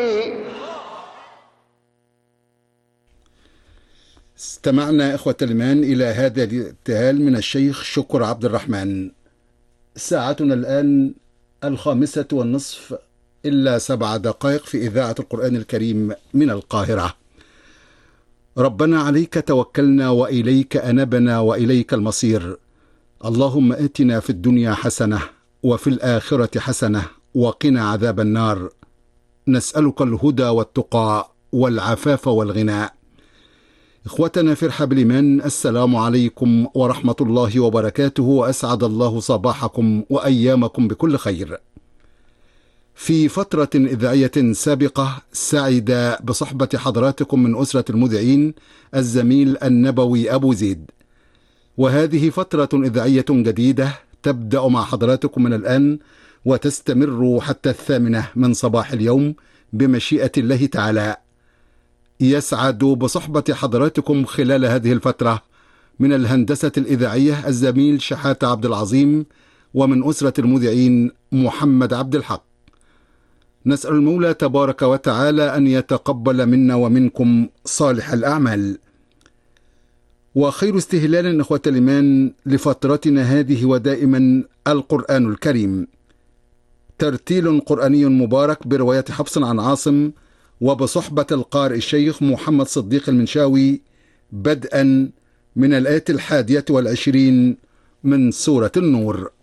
استمعنا إخوة الإيمان إلى هذا الابتهال من الشيخ شكر عبد الرحمن. ساعتنا الآن 5:30 إلا 7 دقائق في إذاعة القرآن الكريم من القاهرة. ربنا عليك توكلنا وإليك أنبنا وإليك المصير. اللهم آتنا في الدنيا حسنة وفي الآخرة حسنة وقنا عذاب النار. نسألك الهدى والتقى والعفاف والغنى. إخوتنا في رحاب الإيمان، السلام عليكم ورحمة الله وبركاته، وأسعد الله صباحكم وأيامكم بكل خير. في فترة إذاعية سابقة سعد بصحبة حضراتكم من أسرة المذيعين الزميل النبوي أبو زيد، وهذه فترة إذاعية جديدة تبدأ مع حضراتكم من الآن وتستمر حتى 8 من صباح اليوم بمشيئة الله تعالى. يسعد بصحبة حضراتكم خلال هذه الفترة من الهندسة الإذاعية الزميل شحاتة عبد العظيم، ومن أسرة المذيعين محمد عبد الحق. نسأل المولى تبارك وتعالى أن يتقبل منا ومنكم صالح الأعمال. وخير استهلال إخوة الإيمان لفترتنا هذه ودائما القرآن الكريم، ترتيل قرآني مبارك برواية حفص عن عاصم وبصحبة القارئ الشيخ محمد صديق المنشاوي، بدءا من الآية 21 من سورة النور.